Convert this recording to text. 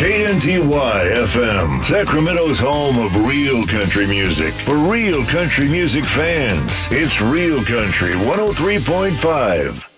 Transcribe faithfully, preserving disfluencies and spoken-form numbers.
K N T Y F M, Sacramento's home of real country music. For real country music fans, it's Real Country one oh three point five.